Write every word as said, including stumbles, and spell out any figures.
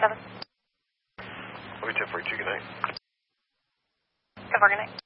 seven. I'll be ten forty-two, good night. ten four, good night.